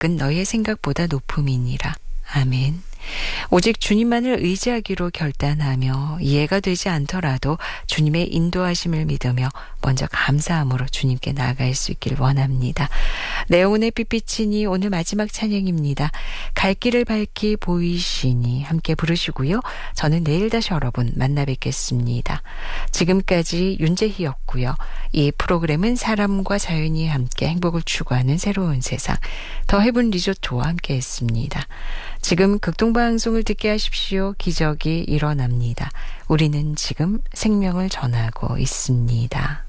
생각은 너희의 생각보다 높음이니라. 아멘. 오직 주님만을 의지하기로 결단하며 이해가 되지 않더라도 주님의 인도하심을 믿으며 먼저 감사함으로 주님께 나아갈 수 있길 원합니다. 내 영혼의 빛비치니 오늘 마지막 찬양입니다. 갈 길을 밝히 보이시니 함께 부르시고요. 저는 내일 다시 여러분 만나 뵙겠습니다. 지금까지 윤재희였고요. 이 프로그램은 사람과 자연이 함께 행복을 추구하는 새로운 세상 더 헤븐 리조트와 함께 했습니다. 지금 극동방송을 듣게 하십시오. 기적이 일어납니다. 우리는 지금 생명을 전하고 있습니다.